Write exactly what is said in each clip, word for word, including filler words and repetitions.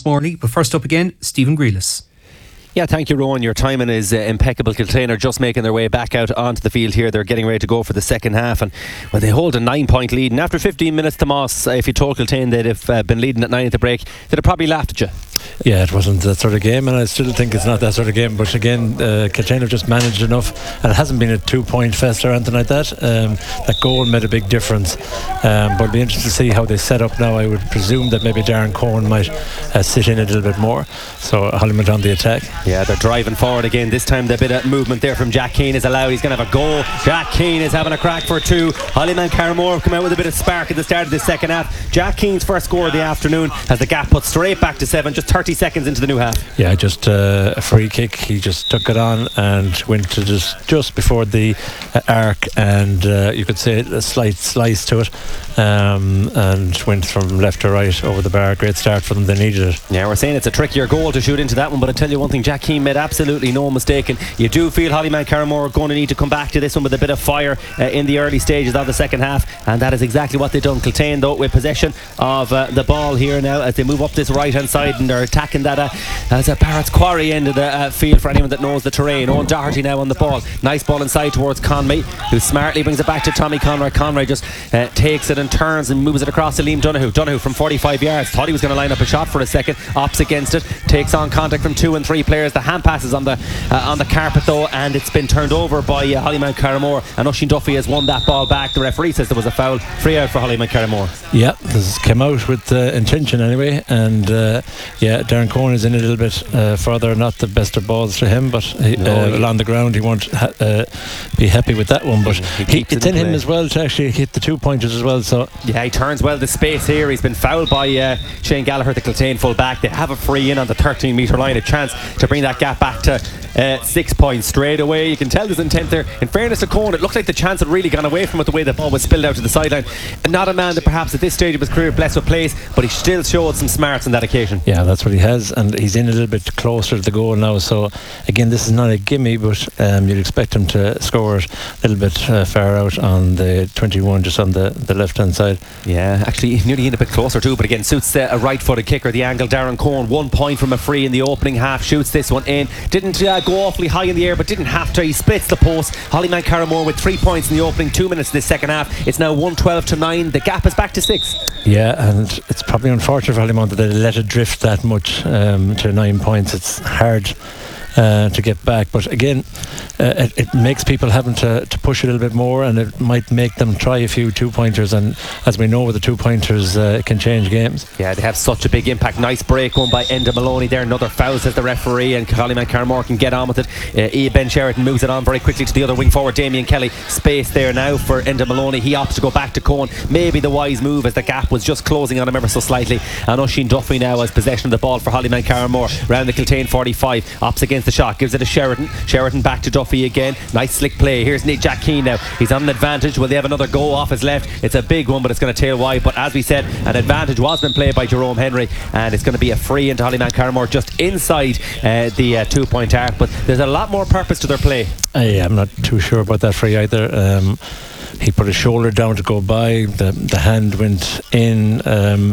morning. But first up again, Stephen Grealis. Yeah, thank you, Rowan. Your timing is uh, impeccable. Kiltane are just making their way back out onto the field here. They're getting ready to go for the second half, and well, they hold a nine-point lead. And after fifteen minutes, Tomas, uh, if you told Kiltane they'd have uh, been leading at nine at the break, they'd have probably laughed at you. Yeah, it wasn't that sort of game, and I still think it's not that sort of game. But again, uh, Kiltane have just managed enough, and it hasn't been a two-point fest or anything like that. Um, that goal made a big difference. Um, but it'll be interesting to see how they set up now. I would presume that maybe Darren Cohen might uh, sit in a little bit more. So Hollyman on the attack. Yeah, they're driving forward again. This time the bit of movement there from Jack Keane is allowed. He's going to have a goal. Jack Keane is having a crack for two. Hollyman Carramore have come out with a bit of spark at the start of the second half. Jack Keane's first score of the afternoon has the gap put straight back to seven, just thirty seconds into the new half. Yeah, just uh, a free kick. He just took it on and went to just just before the uh, arc, and uh, you could say a slight slice to it, um, and went from left to right over the bar. Great start for them. They needed it. Yeah, we're saying it's a trickier goal to shoot into that one, but I tell you one thing, Jack Keane made absolutely no mistake, and you do feel Hollyman Carramore are going to need to come back to this one with a bit of fire uh, in the early stages of the second half, and that is exactly what they've done. Kiltane though with possession of uh, the ball here now as they move up this right hand side, and they're attacking that uh, as a Barrett's Quarry end of the uh, field for anyone that knows the terrain. Owen Doherty now on the ball, nice ball inside towards Conway, who smartly brings it back to Tommy Conroy. Conroy just uh, takes it and turns and moves it across to Liam Donoghue. Donoghue from forty-five yards, thought he was going to line up a shot for a second, opts against it, takes on contact from two and three players. The hand passes on the uh, on the carpet though, and it's been turned over by uh, Hollyman Carramore, and Oisin Duffy has won that ball back. The referee says there was a foul, free out for Hollyman Carramore. Yeah, this came out with uh, intention anyway, and uh, yeah, Darren Cohen is in a little bit uh, further, not the best of balls to him, but he, no, uh, he, along the ground he won't ha- uh, be happy with that one, but he he, it it's in, in him play. as well to actually hit the two pointers as well. So yeah, he turns well the space here. He's been fouled by uh, Shane Gallagher, the Kiltane full back. They have a free in on the thirteen metre line, a chance to bring that gap back to uh, six points straight away. You can tell there's intent there. In fairness to Cohen, it looked like the chance had really gone away from it, the way the ball was spilled out to the sideline. And not a man that perhaps at this stage of his career blessed with place, but he still showed some smarts on that occasion. yeah, that's what he has, and he's in a little bit closer to the goal now. So again, this is not a gimme, but um, you'd expect him to score it a little bit uh, far out on the twenty-one, just on the, the left hand side. Yeah, actually nearly in a bit closer too, but again suits uh, a right footed kicker. The angle, Darren Cohen, one point from a free in the opening half, shoots this one in. Didn't uh, go awfully high in the air, but didn't have to. He splits the post. Hollyman Carramore with three points in the opening two minutes of this second half. It's now one twelve to nine. The gap is back to six. Yeah, and it's probably unfortunate for Hollyman that they let it drift that much um, to nine points. It's hard uh, to get back, but again, uh, it, it makes people having to, to push a little bit more, and it might make them try a few two pointers, and as we know with the two pointers, uh, it can change games. Yeah, they have such a big impact. Nice break one by Enda Maloney there. Another foul, says the referee, and Hollyman Carramore can get on with it. uh, Ian Ben Sheraton moves it on very quickly to the other wing forward, Damien Kelly. Space there now for Enda Maloney. He opts to go back to Cohen, maybe the wise move as the gap was just closing on him ever so slightly. And Oisin Duffy now has possession of the ball for Hollyman Carramore round the Kiltane forty-five, opts against the shot, gives it to Sheraton. Sheraton back to Duffy again. Nice slick play. Here's Nick Jack Keane now. He's on an advantage. Will they have another go off his left? It's a big one, but it's going to tail wide. But as we said, an advantage was been played by Jerome Henry, and it's going to be a free into Hollyman Carramore just inside uh, the uh, two point arc. But there's a lot more purpose to their play. Uh, yeah, I'm not too sure about that free either. Um, he put his shoulder down to go by. The the hand went in. Um,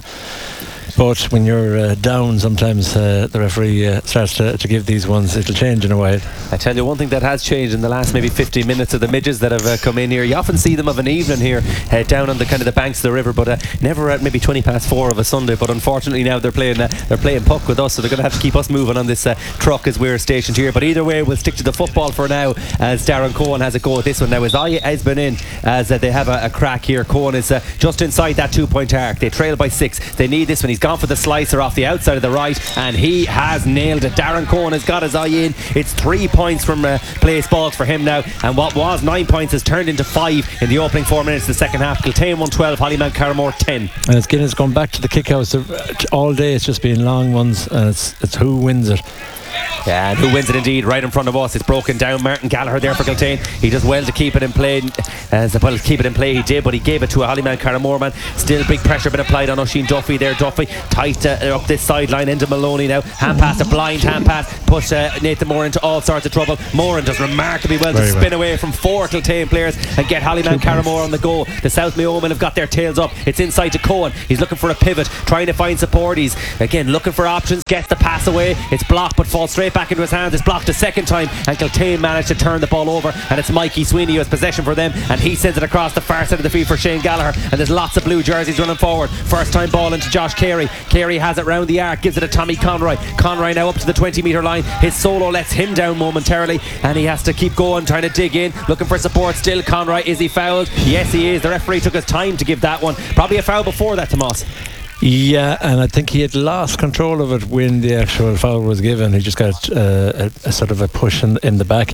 But when you're uh, down, sometimes uh, the referee uh, starts to, to give these ones. It'll change in a while. I tell you one thing that has changed in the last maybe fifteen minutes of the midges that have uh, come in here. You often see them of an evening here uh, down on the kind of the banks of the river, but uh, never at maybe twenty past four of a Sunday. But unfortunately now they're playing uh, they're playing puck with us, so they're going to have to keep us moving on this uh, truck as we're stationed here. But either way, we'll stick to the football for now as Darren Cohen has a go at this one now. As I has been in as uh, they have a, a crack here. Cohen is uh, just inside that two point arc. They trail by six. They need this one. He's gone for the slicer off the outside of the right, and he has nailed it. Darren Cohen has got his eye in. It's three points from uh, place balls for him now, and what was nine points has turned into five in the opening four minutes of the second half. Kiltane one twelve, Hollyman Carramore ten. And it's Guinness going back to the kick house all day. It's just been long ones, and it's it's who wins it. Yeah, and who wins it indeed? Right in front of us. It's broken down. Martin Gallagher there for Kiltane. He does well to keep it in play. As well, keep it in play he did, but he gave it to a Hollyman Carramore man. Still big pressure been applied on Oisin Duffy there. Duffy tight uh, up this sideline into Maloney now. Hand pass, a blind hand pass. Put uh, Nathan Moran into all sorts of trouble. Moran does remarkably well Very to spin well. away from four Kiltane players and get Hollyman Carramore on the go. The South Mayo men have got their tails up. It's inside to Cohen. He's looking for a pivot, trying to find support. He's again looking for options. Gets the pass away. It's blocked, but falls straight back into his hands. It's blocked a second time, and Kiltane managed to turn the ball over. And it's Mikey Sweeney who has possession for them, and he sends it across the far side of the field for Shane Gallagher. And there's lots of blue jerseys running forward. First time ball into Josh Carey. Carey has it round the arc, gives it to Tommy Conroy. Conroy now up to the twenty metre line. His solo lets him down momentarily, and he has to keep going, trying to dig in, looking for support still. Conroy, is he fouled? Yes, he is. The referee took his time to give that one. Probably a foul before that, Tomas. Yeah, and I think he had lost control of it when the actual foul was given. He just got uh, a, a sort of a push in, in the back.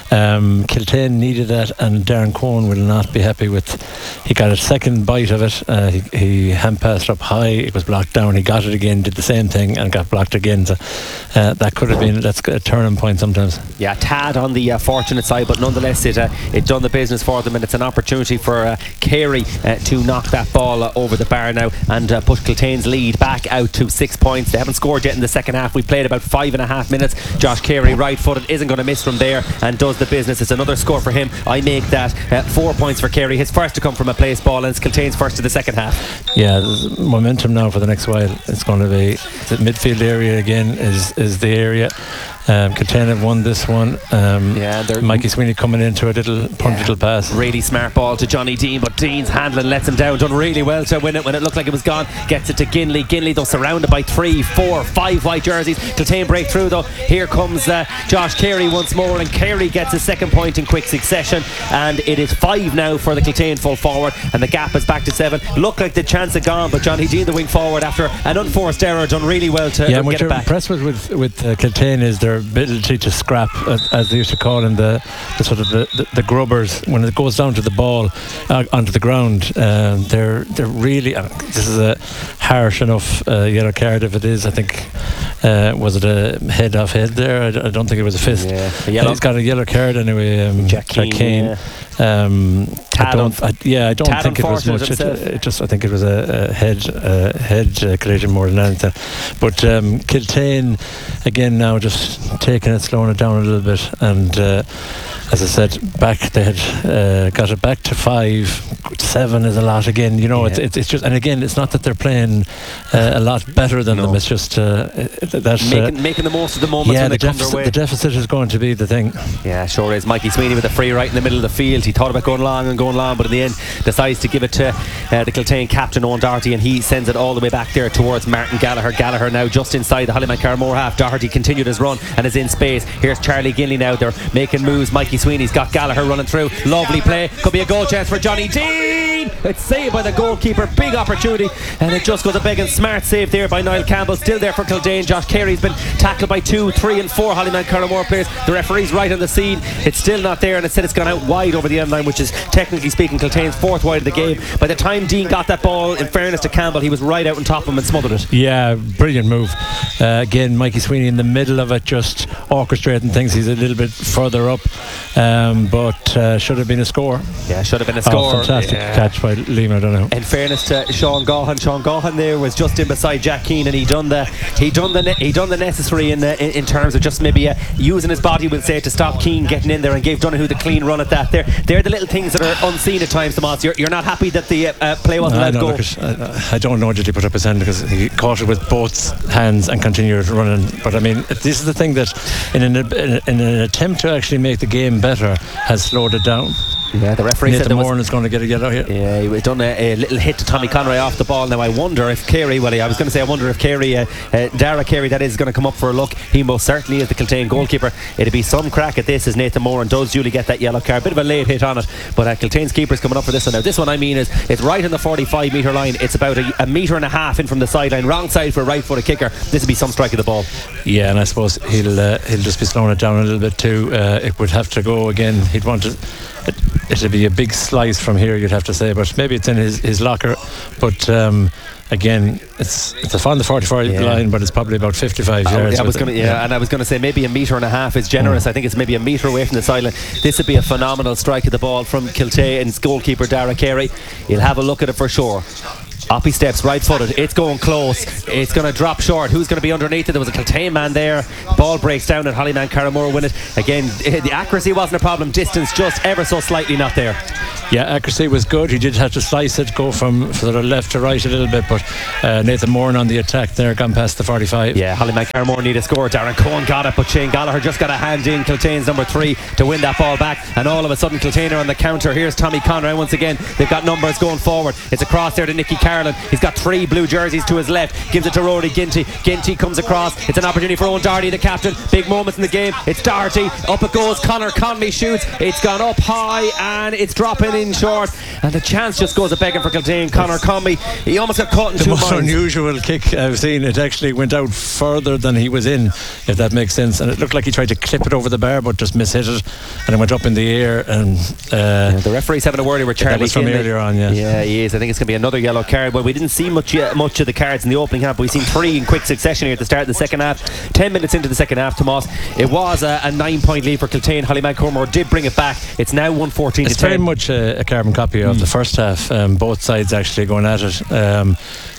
Um, Kiltane needed that, and Darren Cohen will not be happy with. He got a second bite of it. Uh, he, he hand passed up high. It was blocked down. He got it again, did the same thing, and got blocked again. So uh, that could have been that's a turning point sometimes. Yeah, tad on the uh, fortunate side, but nonetheless, it uh, it done the business for them, and it's an opportunity for uh, Carey uh, to knock that ball uh, over the bar now and uh, push Kiltane lead back out to six points. They haven't scored yet in the second half. We played about five and a half minutes. Josh Carey, right footed, isn't going to miss from there and does the business. It's another score for him. I make that uh, four points for Carey. His first to come from a place ball, and it's Kiltane's first to the second half. Yeah, there's momentum now for the next while. It's going to be the midfield area again is, is the area. Um, Kiltane have won this one. Um, yeah, Mikey Sweeney coming into a little punt, yeah, little pass. Really smart ball to Johnny Dean, but Dean's handling lets him down. Done really well to win it when it looked like it was gone. Gets it to Ginley. Ginley though surrounded by three, four, five white jerseys. Kiltane break through though. Here comes uh, Josh Carey once more, and Carey gets his second point in quick succession, and it is five now for the Kiltane full forward, and the gap is back to seven. Looked like the chance had gone, but Johnny Dean, the wing forward, after an unforced error, done really well to yeah, uh, what get you're it back. Impressed with with, with uh, Kiltane is their ability to scrap, as, as they used to call them, the, the sort of the, the, the grubbers. When it goes down to the ball, uh, onto the ground, um, they're they're really. Uh, this is a harsh enough uh, yellow card if it is. I think uh, was it a head off head there? I, d- I don't think it was a fist. Yeah, a he's got a yellow card anyway. Um, Jack Keane. Jack Keane. Yeah. Um, I don't, I, yeah, I don't Tad think it was much. It, it just, I think it was a, a head, uh, head uh, collision more than anything. But um, Kiltane again now just taking it, slowing it down a little bit, and uh, as I said, back they had uh, got it back to five. Seven is a lot again. You know, yeah. it's, it's it's just, and again, it's not that they're playing uh, a lot better than no. them. It's just uh, that's making, uh, making the most of the moments yeah, when the they deficit, come their way. The deficit is going to be the thing. Yeah, sure is. Mikey Sweeney with a free right in the middle of the field. He thought about going long and going long, but in the end decides to give it to uh, the Kiltane captain Owen Doherty, and he sends it all the way back there towards Martin Gallagher. Gallagher now just inside the Hollyman Carramore half. Doherty continued his run and is in space. Here's Charlie Ginley now. They're making moves. Mikey Sweeney's got Gallagher running through. Lovely play. Could be a goal chance for Johnny Dean. It's saved by the goalkeeper. Big opportunity, and it just goes a begging. Smart save there by Niall Campbell. Still there for Kildane. Josh Carey's been tackled by two, three and four Hollyman Carramore players. The referee's right on the scene. It's still not there, and it said it's gone out wide over the end line, which is technically speaking Kiltane's fourth wide of the game. By the time Dean got that ball, in fairness to Campbell, he was right out on top of him and smothered it. Yeah, brilliant move. Uh, again, Mikey Sweeney in the middle of it, just orchestrating things. He's a little bit further up, um, but uh, should have been a score. Yeah, should have been a score. Oh, fantastic yeah. catch by Liam, I don't know. In fairness to Sean Gaughan, Sean Gaughan there was just in beside Jack Keane, and he done the he done the ne- he done the necessary in, the, in in terms of just maybe uh, using his body, we'll say, to stop Keane getting in there, and gave Donoghue the clean run at that. There, they're the little things that are unseen at times. Tomas, you're, you're not happy that the uh, play wasn't no, let no, go. Look, I, I don't know did he put up his hand, because he caught it with both hands and continued running. But I mean, this is the thing that in an, in an attempt to actually make the game better has slowed it down. Yeah, the referee Nathan said Moran is going to get a yellow here. Yeah, he done a, a little hit to Tommy Conroy off the ball. Now I wonder if Carey, well, I was going to say I wonder if Carey, uh, uh, Dara Carey, that is, going to come up for a look. He most certainly is the Kiltane goalkeeper. It'd be some crack at this as Nathan Moran does duly get that yellow card. Bit of a late hit on it, but uh, Kiltane's keeper's coming up for this one. Now this one, I mean, is it's right on the forty-five metre line. It's about a, a metre and a half in from the sideline. Wrong side for a right footed kicker. This would be some strike of the ball. Yeah, and I suppose he'll uh, he'll just be slowing it down a little bit too. Uh, it would have to go again. He'd want to. it'll be a big slice from here, you'd have to say, but maybe it's in his, his locker. But um, again, it's it's on the forty-four Yeah. line, but it's probably about fifty-five I, yards. I was with going it. to, yeah, and I was going to say maybe a metre and a half is generous. Mm. I think it's maybe a metre away from the sideline. This would be a phenomenal strike of the ball from Kiltay and goalkeeper Dara Carey. He'll have a look at it for sure. Up he steps, right footed. It's going close. It's going to drop short. Who's going to be underneath it? There was a Kiltay man there. Ball breaks down and Hollyman Carramore win it. Again, the accuracy wasn't a problem. Distance just ever so slightly not there. Yeah, accuracy was good. He did have to slice it, go from sort of left to right a little bit, but uh, Nathan Moran on the attack there, gone past the forty-five. Yeah, Hollyman Carramore need a score. Darren Cohen got it, but Shane Gallagher just got a hand in Kiltane's number three to win that ball back, and all of a sudden Kiltane are on the counter. Here's Tommy Conroy once again. They've got numbers going forward. It's a cross there to Nicky Carlin. He's got three blue jerseys to his left, gives it to Rory Ginty. Ginty comes across. It's an opportunity for Owen Doherty, the captain. Big moments in the game. It's Doherty, up it goes. Connor Conley shoots. It's gone up high and it's dropping in short, and the chance just goes a begging for Kiltane. Connor Conley, he almost got caught in The two most minds. unusual kick I've seen. It actually went out further than he was in, if that makes sense, and it looked like he tried to clip it over the bar but just mishit it, and it went up in the air. And uh, yeah, the referee's having a word with Charlie. that was from Kinley. earlier on, yeah. Yeah, he is. I think it's going to be another yellow card. Well, we didn't see much yet, much of the cards in the opening half, but we've seen three in quick succession here at the start of the second half. Ten minutes into the second half, Tomas, it was a, a nine point lead for Kiltane. Hollyman Cormor did bring it back. It's now one fourteen It's to ten. very much a, a carbon copy of mm. the first half. Um, both sides actually going at it. Um,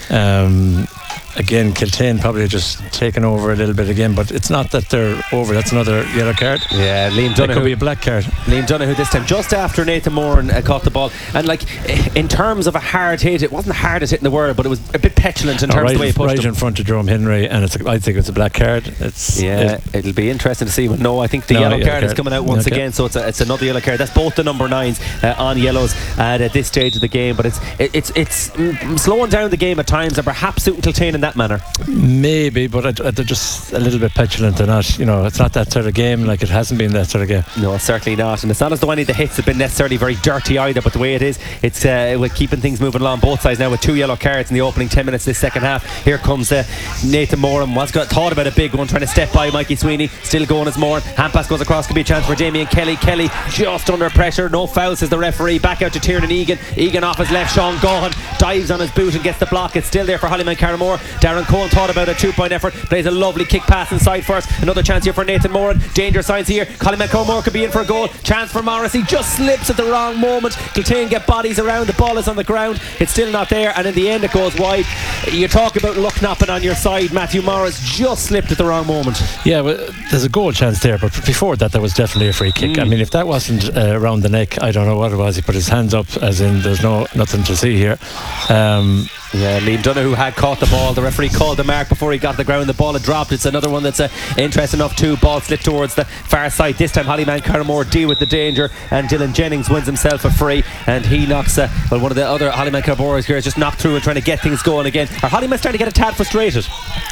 um, again, Kiltane probably just taken over a little bit again, but it's not that they're over. That's another yellow card. Yeah, Liam It Donoghue. could be a black card. Liam Donoghue this time, just after Nathan Moran uh, caught the ball. And like, in terms of a hard hit, it wasn't the hardest hit in the world, but it was a bit petulant in Oh, terms right, of the way he pushed right him. in front of Jerome Henry, and it's a, I think it's a black card. It's Yeah, it, it'll be interesting to see. But no, I think the No, yellow yellow card is card. coming out once Okay. again, so it's a, it's another yellow card. That's both the number nines uh, on yellows at uh, this stage of the game. But it's it, it's it's mm, slowing down the game at times, and perhaps suiting Kiltane in that manner. maybe, but I, I, they're just a little bit petulant. They're not, you know, it's not that sort of game. Like it hasn't been that sort of game. No, certainly not. And it's not as though any of the hits have been necessarily very dirty either. But the way it is, it's uh, with keeping things moving along both sides now with two yellow cards in the opening ten minutes this second half. Here comes uh, Nathan Moran. Was got thought about a big one, trying to step by Mikey Sweeney. Still going as Moran. Hand pass goes across. Could be a chance for Damien Kelly. Kelly just under pressure. No foul, says the referee. Back out to Tiernan Egan. Egan off his left. Sean Gaughan dives on his boot and gets the block. It's still there for Hollyman Carramore. Darren Cohen thought about a two-point effort. Plays a lovely kick pass inside first. Another chance here for Nathan Moran. Danger signs here. Hollyman Carramore could be in for a goal. Chance for Morrissey. Just slips at the wrong moment. Kiltane get bodies around. The ball is on the ground. It's still not there, and in the end it goes wide. You talk about luck napping on your side. Matthew Morris just slipped at the wrong moment. Yeah, well, there's a goal chance there, but before that, there was definitely a free kick. Mm. I mean, if that wasn't uh, around the neck, I don't know what it was. He put his hands up, as in there's no nothing to see here. Um, Yeah, Liam Donoghue had caught the ball. The referee called the mark before he got to the ground. The ball had dropped. It's another one that's uh, interesting enough too. Ball slipped towards the far side. This time Hollyman Carramore deal with the danger, and Dylan Jennings wins himself a free, and he knocks uh, well, one of the other Hollyman Carramore guys just knocked through and trying to get things going again. Are Hollyman starting to get a tad frustrated?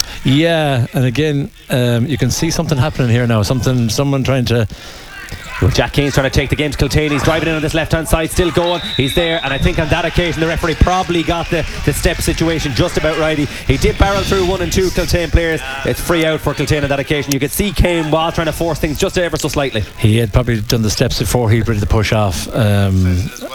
yeah, and again, um, you can see something happening here now. Something, someone trying to. Well, Jack Keane's trying to take the game to Kiltane. He's driving in on this left hand side, still going. He's there, and I think on that occasion the referee probably got the, the step situation just about right. He, he did barrel through one and two Kiltane players. It's free out for Kiltane on that occasion. You could see Kane while trying to force things just ever so slightly. He had probably done the steps before he did the push off. Um,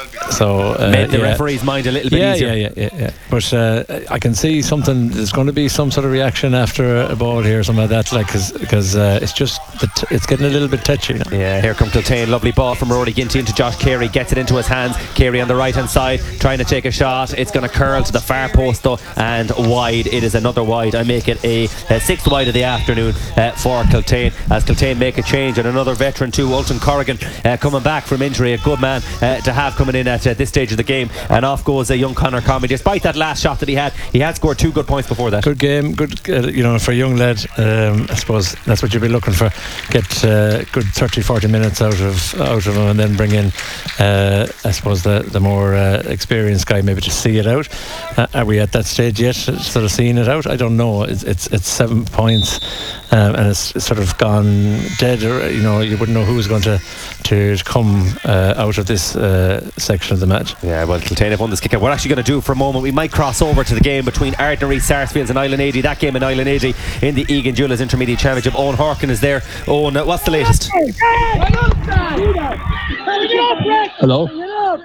so uh, Made the yeah. referee's mind a little bit yeah, easier. Yeah, yeah, yeah, yeah. But uh, I can see something. There's going to be some sort of reaction after a ball here, or something like that. Like, because uh, it's just t- it's getting a little bit touchy. You know? Yeah, here come Kiltane. Lovely ball from Rory Ginty into Josh Carey. Gets it into his hands. Carey on the right hand side trying to take a shot. It's going to curl to the far post though, and wide. It is another wide. I make it a, a sixth wide of the afternoon uh, for Kiltane, as Kiltane make a change, and another veteran too, Ulton Corrigan, uh, coming back from injury. A good man uh, to have coming in at uh, this stage of the game. And off goes a young Conor Conley. Despite that last shot that he had, he had scored two good points before that. Good game, good, uh, you know, for a young lad. Um, I suppose that's what you'll be looking for. Get uh, good thirty, forty minutes out of out of him, and then bring in, uh, I suppose, the the more uh, experienced guy, maybe to see it out. Uh, are we at that stage yet, sort of seeing it out? I don't know. It's it's, it's seven points, um, and it's, it's sort of gone dead. Or, you know, you wouldn't know who's going to to come uh, out of this uh, section of the match. Yeah, well, Kiltane have won this kick out. We're actually going to do for a moment, we might cross over to the game between Ardnary, Sarsfields and Island eighty. That game in Island eighty in the Egan Jewelers Intermediate Championship. Owen Harkin is there. Owen, uh, what's the latest? Hello?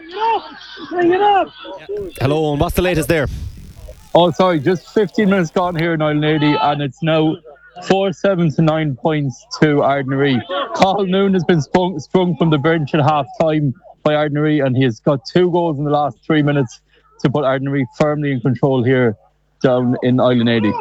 Hello, and what's the latest there? Oh, sorry, just fifteen minutes gone here in Island eighty, and it's now four seven to nine points to Ardnaree. Cathal Noon has been sprung, sprung from the bench at half time by Ardnaree, and he has got two goals in the last three minutes to put Ardnaree firmly in control here down in Island eighty.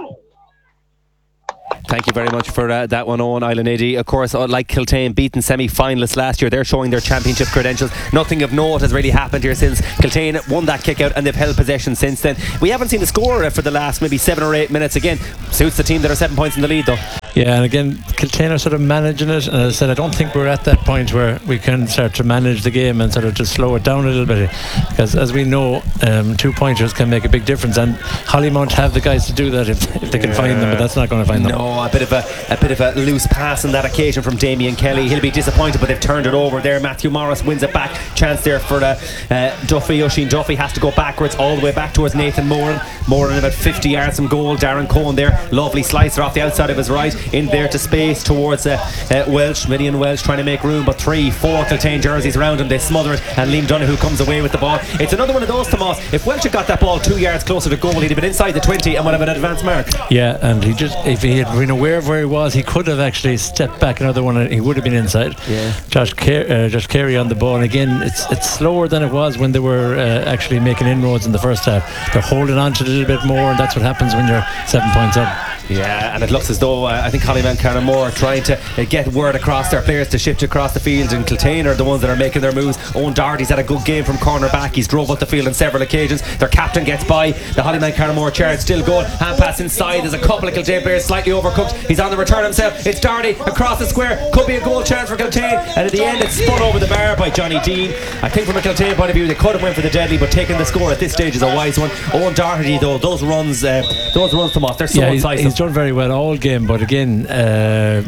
Thank you very much for uh, that one, Owen. Island eighty, of course, uh, like Kiltane, beaten semi-finalists last year. They're showing their championship credentials. Nothing of note has really happened here since Kiltane won that kick out, and they've held possession since then. We haven't seen a score uh, for the last maybe seven or eight minutes. Again, suits the team that are seven points in the lead, though. Yeah, and again, Kiltane are sort of managing it, and as I said, I don't think we're at that point where we can start to manage the game and sort of just slow it down a little bit, because as we know, um, two pointers can make a big difference, and Hollymount have the guys to do that if, if they can yeah. find them, but that's not going to find them. No, a bit of a, a bit of a loose pass on that occasion from Damien Kelly. He'll be disappointed, but they've turned it over there. Matthew Morris wins it back. Chance there for uh, uh, Duffy. Oisin Duffy has to go backwards all the way back towards Nathan Moran. Moran about fifty yards from goal. Darren Cohen there, lovely slicer off the outside of his right, in there to space towards uh, uh, Welsh. Midian Welsh trying to make room, but three, four Kiltane jerseys around him. They smother it, and Liam Donoghue comes away with the ball. It's another one of those, Tomas. If Welsh had got that ball two yards closer to goal, he'd have been inside the twenty and would have an advanced mark. Yeah, and he just, if he had been aware of where he was, he could have actually stepped back another one and he would have been inside. Yeah. Josh, Car- uh, Josh Carey on the ball, and again, it's it's slower than it was when they were uh, actually making inroads in the first half. They're holding on to it a little bit more, and that's what happens when you're seven points up. Yeah, and it looks as though uh, I think Hollyman Carnamore are trying to uh, get word across their players to shift across the field, and Kiltane are the ones that are making their moves. Owen Doherty's had a good game from corner back. He's drove up the field on several occasions. Their captain gets by. The Hollyman Carnamore charge still going. Hand pass inside. There's a couple of Kiltane players slightly overcooked. He's on the return himself. It's Doherty across the square. Could be a goal chance for Kiltane, and at the end it's spun over the bar by Johnny Dean. I think from a Kiltane point of view they could have went for the deadly, but taking the score at this stage is a wise one. Owen Doherty though, those runs uh, those runs from off, they're so yeah, he's, incisive. He's done very well all game, but again uh,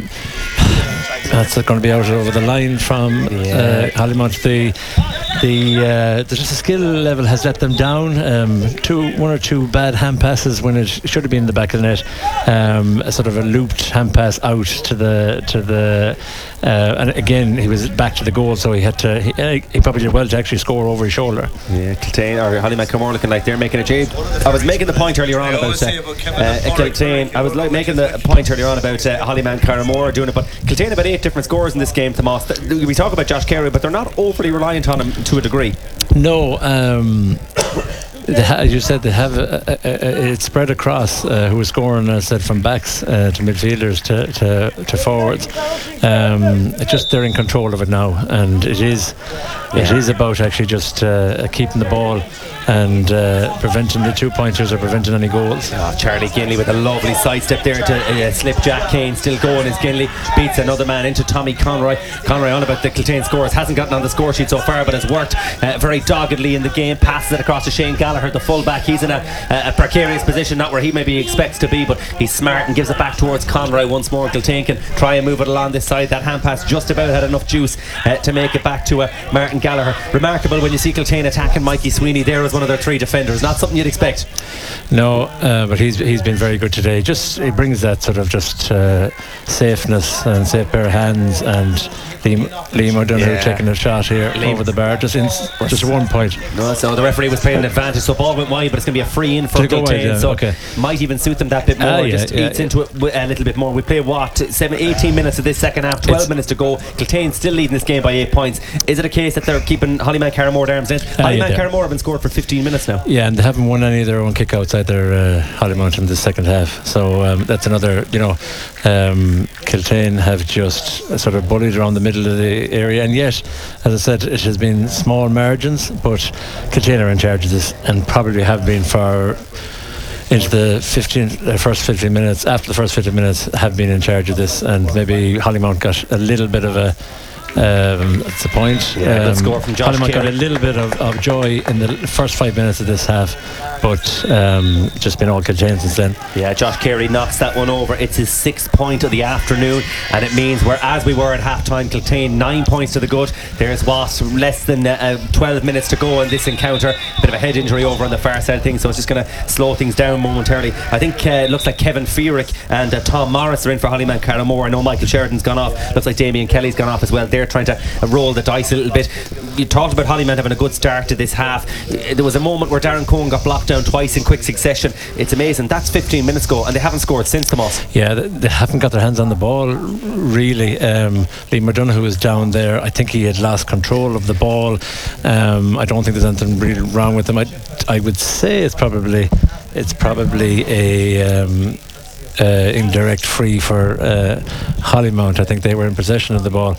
that's going to be out over the line from yeah. uh, Hollymount. The the uh, the just the skill level has let them down. Um, two one or two bad hand passes when it should have been in the back of the net. Um, a sort of a looped hand pass out to the to the uh, and again he was back to the goal, so he had to he, he probably did well to actually score over his shoulder. Yeah, Kiltane or Hollyman Carnamore looking like they're making a change. I was making the point earlier on about uh, uh, Kiltane. I was like making the point earlier on about uh, Hollyman Carnamore doing it, but Kiltane have about eight different scores in this game, Tomas. We talk about Josh Carey, but they're not overly reliant on him to a degree. No, um, they ha- as you said, they have a, a, a, it's spread across uh, who is scoring, as I said, from backs uh, to midfielders to, to, to forwards. Um, it's just they're in control of it now, and it is yeah. it is about actually just uh, keeping the ball and uh, preventing the two pointers or preventing any goals. Oh, Charlie Ginley with a lovely sidestep there to uh, slip Jack Kane. Still going as Ginley beats another man into Tommy Conroy. Conroy on about the Kiltane scores, hasn't gotten on the score sheet so far, but has worked uh, very doggedly in the game. Passes it across to Shane Gallagher, the fullback. He's in a, a precarious position, not where he maybe expects to be, but he's smart and gives it back towards Conroy once more. Kiltane can try and move it along this side. That hand pass just about had enough juice uh, to make it back to uh, Martin Gallagher. Remarkable when you see Kiltane attacking Mikey Sweeney there as one of their three defenders. Not something you'd expect. No, uh, but he's he's been very good today. Just he brings that sort of just uh, safeness and safe pair of hands, and Liam, Liam O'Donoghue yeah. taking a shot here Liam. over the bar, just in just one point. No, so the referee was playing an advantage, so ball went wide, but it's going to be a free in for Kiltane, yeah, so okay. might even suit them that bit more. Ah, yeah, just yeah, eats yeah. into it a little bit more. We play what seven, eighteen minutes of this second half, twelve it's minutes to go. Kiltane still leading this game by eight points. Is it a case that they're keeping Hollyman Carnamore arms in? Ah, Hollyman yeah, Carnamore have been scored for fifteen minutes now. Yeah, and they haven't won any of their own kick-outs either, uh, Hollymount, in the second half. So um, that's another, you know, um, Kiltane have just uh, sort of bullied around the middle of the area, and yet, as I said, it has been small margins, but Kiltane are in charge of this and probably have been for into the fifteen, uh, first fifteen minutes. After the first fifteen minutes, have been in charge of this, and maybe Hollymount got a little bit of a Um, that's the point. Yeah, um, score from Josh Hollymount got a little bit of, of joy in the first five minutes of this half, but um, just been all Kiltane since then. Yeah, Josh Carey knocks that one over. It's his sixth point of the afternoon, and it means we're as we were at half time. Kiltane nine points to the good. There's what, less than uh, twelve minutes to go in this encounter. A bit of a head injury over on the far side of things, so it's just going to slow things down momentarily. I think uh, it looks like Kevin Feerick and uh, Tom Morris are in for Hollyman Carnamore. I know Michael Sheridan's gone off. Looks like Damien Kelly's gone off as well. They're there, trying to roll the dice a little bit. You talked about Hollymount having a good start to this half. There was a moment where Darren Cohen got blocked down twice in quick succession. It's amazing. That's fifteen minutes ago, and they haven't scored since, Tomas. Yeah, they, they haven't got their hands on the ball, really. Um, Liam McDonough was down there. I think he had lost control of the ball. Um, I don't think there's anything really wrong with him. I, I would say it's probably it's probably a um, uh, indirect free for uh, Hollymount. I think they were in possession of the ball,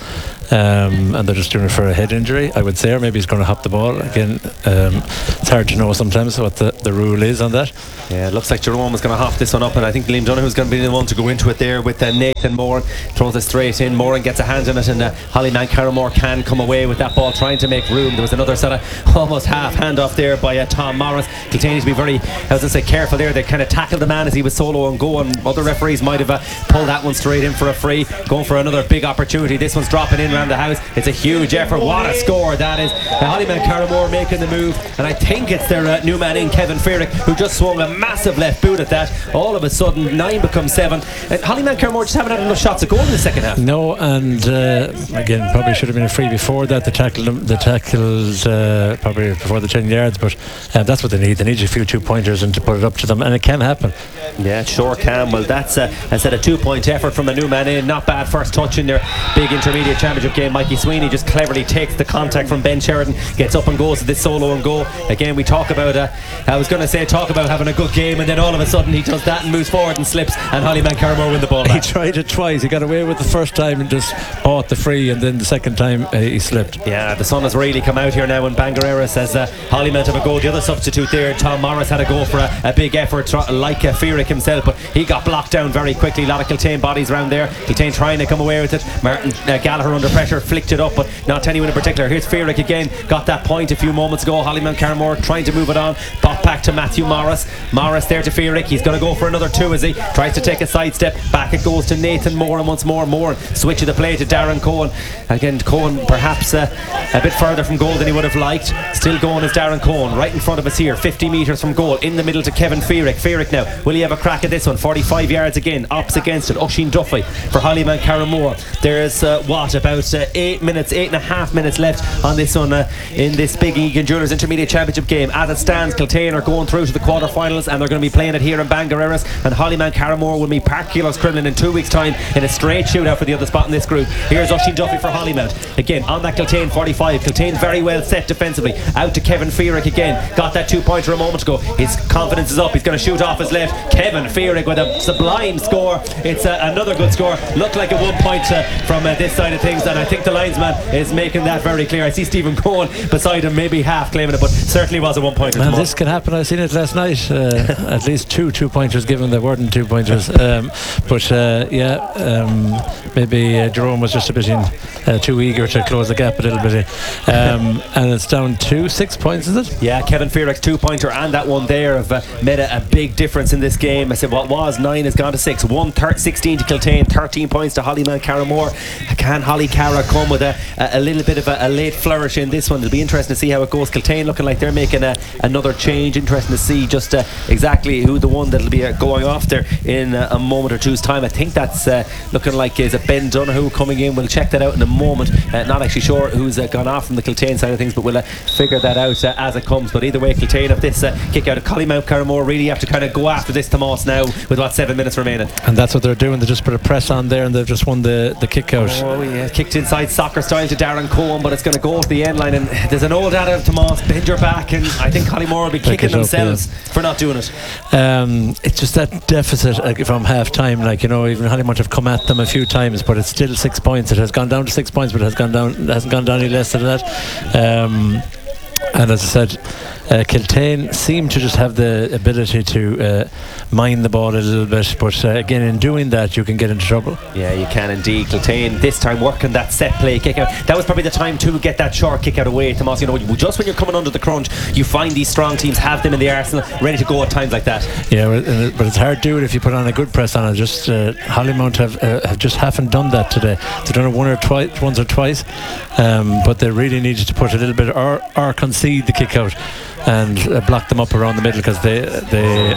um, and they're just doing it for a head injury, I would say, or maybe he's going to hop the ball again. Um, it's hard to know sometimes what the, the rule is on that. Yeah, it looks like Jerome was going to hop this one up, and I think Liam Donoghue is going to be the one to go into it there with uh, Nathan Moran. Throws it straight in. Moran gets a hand on it, and uh, Hollymount Carramore can come away with that ball, trying to make room. There was another sort of almost half handoff there by uh, Tom Morris. Kilkenny to be very, I was going to say, careful there. They kind of tackled the man as he was solo and go, and other referees might have uh, pulled that one straight in for a free. Going for another big opportunity. This one's dropping in around the house. It's a huge effort. What a score that is. Uh, Hollymount Carramore making the move, and I think it's their uh, new man in, Kevin Fearick, who just swung a massive left boot at that. All of a sudden, nine becomes seven. Uh, Hollymount Carramore just haven't had enough shots at goal in the second half. No, and uh, again, probably should have been a free before that. The tackle, the tackles uh, probably before the ten yards, but uh, that's what they need. They need a few two pointers and to put it up to them, and it can happen. Yeah, it sure can. Well, that's uh, I said a two-point effort from the new man in. Not bad first touch in their big intermediate championship game. Mikey Sweeney just cleverly takes the contact from Ben Sheridan, gets up and goes to this solo and go. Again, we talk about uh, I was going to say talk about having a good game, and then all of a sudden he does that and moves forward and slips, and Hollymount Carramore win the ball back. He tried it twice. He got away with the first time and just bought the free, and then the second time uh, he slipped. Yeah, the sun has really come out here now, and Bangarera says uh, Hollymount have a goal. The other substitute there, Tom Morris, had a go for a, a big effort tr- like uh, Fearick himself, but he got blocked down very quickly. A lot of Kiltane bodies around there. Kiltane trying to come away with it. Martin uh, Gallagher under pressure flicked it up, but not to anyone in particular. Here's Fearick again, got that point a few moments ago. Hollymount Carramore trying to move it on. Pop back to Matthew Morris. Morris there to Fearick. He's going to go for another two as he tries to take a sidestep. Back it goes to Nathan Moore, and once more Moore switch of the play to Darren Cohen. Again, Cohen perhaps uh, a bit further from goal than he would have liked. Still going is Darren Cohen right in front of us here, fifty metres from goal, in the middle to Kevin Fearick. Fearick now, will he have a crack at this one? forty-five yards again, ops against it. Oisin Duffy for Hollymount Carramore. There's uh, what about uh, eight minutes eight and a half minutes left on this one uh, in this big Egan Jewelers Intermediate Championship game. As it stands, Kiltane are going through to the quarter-finals, and they're going to be playing it here in Bangareras, and Hollymount Carramore will meet Park Kilos Crumlin in two weeks time in a straight shootout for the other spot in this group. Here's Oisin Duffy for Hollymount again on that Kiltane forty-five. Kiltane very well set defensively. Out to Kevin Fearick again, got that two pointer a moment ago. His confidence is up, he's going to shoot off his left. Kevin Fearick with a sublime score. It's uh, another good score. Looked like a one point uh, from uh, this side of things, and I think the linesman is making that very clear. I see Stephen Cohen beside him, maybe half claiming it, but certainly was a one pointer. Man, this can happen. I've seen it last night. Uh, at least two two pointers given. There weren't two pointers, um, but uh, yeah, um, maybe uh, Jerome was just a bit in, uh, too eager to close the gap a little bit, um, and it's down to six points, is it? Yeah, Kevin Fearick's two pointer and that one there have uh, made a, a big difference in this game. I said what was nine has gone to six. One thir- sixteen to Kiltane, thirteen points to Hollymount Carramore. Can Holly Cara come with a, a, a little bit of a, a late flourish in this one? It'll be interesting to see how it goes. Kiltane looking like they're making a, another change. Interesting to see just uh, exactly who the one that'll be uh, going off there in uh, a moment or two's time. I think that's uh, looking like is it Ben Donoghue coming in. We'll check that out in a moment. Uh, not actually sure who's uh, gone off from the Kiltane side of things, but we'll uh, figure that out uh, as it comes. But either way, Kiltane have this uh, kick out of Hollymount Carramore really have to kind of go after this Tomas now with what seven minutes remaining. And that's what they're doing. They just put a press on there, and they've just won the, the kick out. Oh yeah, kicked inside soccer style to Darren Cohen, but it's going to go to the end line, and there's an old adage, Tomas, bend your back, and I think Hollymore will be kicking themselves up, yeah. for not doing it. Um, it's just that deficit uh, from half time, like, you know, even Hollymount have come at them a few times, but it's still six points. It has gone down to six points, but it has gone down, it hasn't gone down any less than that. Um, and as I said, uh, Kiltane seem to just have the ability to uh, mine the ball a little bit, but uh, again, in doing that you can get into trouble. Yeah, you can indeed. Kiltane this time working that set play kick out. That was probably the time to get that short kick out away, Tomas. You know, just when you're coming under the crunch, you find these strong teams have them in the arsenal ready to go at times like that. Yeah, but it's hard to do it if you put on a good press on it. Just uh, Hollymount have, uh, have just haven't done that today. They've done it one or twice, once or twice, um, but they really needed to put a little bit or, or concede the kick out and uh, block them up around the middle, because they they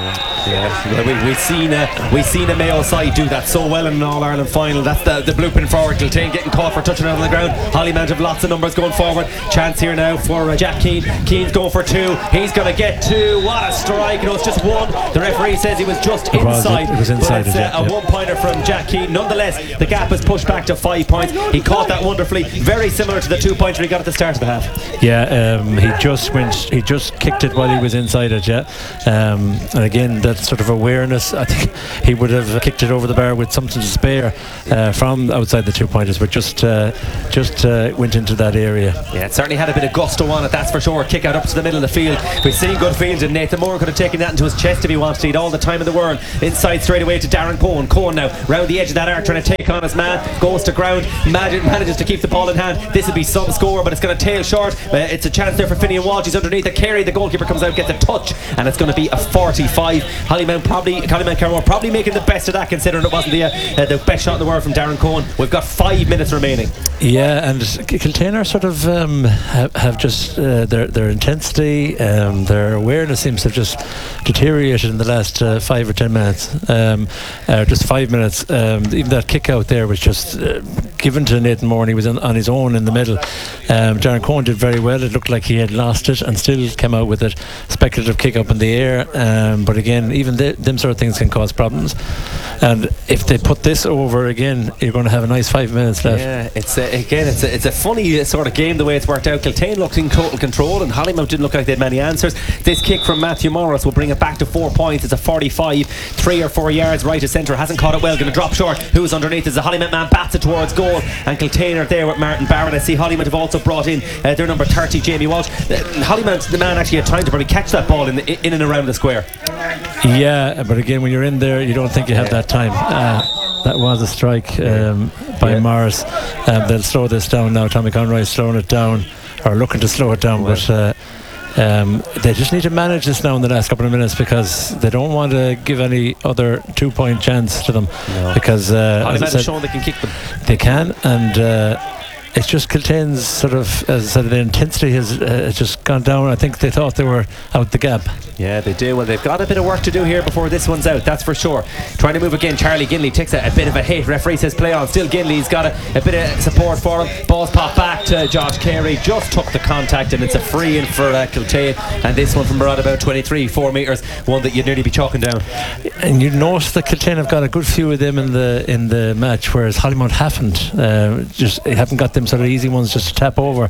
Yeah, well, we, we've seen a, we've seen a Mayo side do that so well in an All-Ireland final. That's the, the blueprint forward. Kiltane getting caught for touching it on the ground. Hollymount have lots of numbers going forward. Chance here now for uh, Jack Keane. Keane's going for two. He's going to get two. What a strike. No, it's just one. The referee says he was just it inside. Was, it was inside. But it's uh, yeah, a yeah. one-pointer from Jack Keane. Nonetheless, the gap is pushed back to five points. He caught that wonderfully. Very similar to the two-pointer he got at the start of the half. Yeah, um, he just went. He just kicked it while he was inside it. Yeah, um, and again that sort of awareness. I think he would have kicked it over the bar with something to spare uh, from outside the two pointers, but just uh, just uh, went into that area. Yeah, it certainly had a bit of gusto on it, that's for sure. Kick out up to the middle of the field. We've seen good fields, and Nathan Moore could have taken that into his chest if he wanted to. He'd all the time in the world. Inside straight away to Darren Cohen. Cohen now round the edge of that arc, trying to take on his man. Goes to ground, Mag- manages to keep the ball in hand. This will be some score, but it's going to tail short. Uh, it's a chance there for Finian Walsh. He's underneath it. Carey, the goalkeeper, comes out, gets a touch, and it's going to be a forty-five. Hollymount probably, Hollymount Carmore probably making the best of that, considering it wasn't the, uh, the best shot in the world from Darren Cohen. We've got five minutes remaining. Yeah, and Kiltane are sort of um, have, have just uh, their their intensity, um, their awareness seems to have just deteriorated in the last uh, five or ten minutes. Um, uh, just five minutes. Um, even that kick out there was just uh, given to Nathan Moore, and he was on, on his own in the middle. Um, Darren Cohen did very well. It looked like he had lost it and still came out with it. Speculative kick up in the air. Um, but again, even th- them sort of things can cause problems. And if they put this over again, you're going to have a nice five minutes left. Yeah, it's a, again, it's a, it's a funny sort of game the way it's worked out. Kiltane looked in total control, and Hollymount didn't look like they had many answers. This kick from Matthew Morris will bring it back to four points. It's a forty-five, three or four yards right of centre. Hasn't caught it well. Going to drop short. Who's underneath? Is a Hollymount man, bats it towards goal, and Kiltane are there with Martin Barrett. I see Hollymount have also brought in uh, their number thirty, Jamie Walsh. Uh, Hollymount, the man, actually had time to probably catch that ball in, the, in and around the square. Yeah, but again, when you're in there, you don't think you have that time. Uh, that was a strike um, by yeah. Morris. Um, they'll slow this down now. Tommy Conroy is slowing it down, or looking to slow it down, well. but uh, um, they just need to manage this now in the last couple of minutes, because they don't want to give any other two point chance to them. No. Because uh, as I said, shown they can kick them. They can, and uh, it's just Kiltane's sort of, as I said, the intensity has uh, just gone down. I think they thought they were out the gap. Yeah, they do. Well, they've got a bit of work to do here before this one's out, that's for sure. Trying to move again. Charlie Ginley takes a, a bit of a hit. Referee says play on. Still Ginley's got a, a bit of support for him. Ball's popped back to Josh Carey. Just took the contact, and it's a free in for uh, Kiltane. And this one from around about twenty-three, four metres, one that you'd nearly be chalking down. And you notice that Kiltane have got a good few of them in the in the match, whereas Hollymount haven't. Uh, just they haven't got them sort of easy ones just to tap over.